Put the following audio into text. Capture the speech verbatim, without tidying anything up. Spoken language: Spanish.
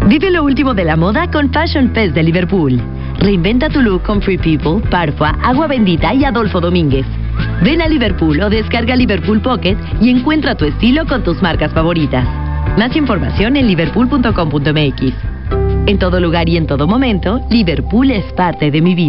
Vive lo último de la moda con Fashion Fest de Liverpool. Reinventa tu look con Free People, Parfua, Agua Bendita y Adolfo Domínguez. Ven a Liverpool o descarga Liverpool Pocket y encuentra tu estilo con tus marcas favoritas. Más información en liverpool punto com punto m x. En todo lugar y en todo momento, Liverpool es parte de mi vida.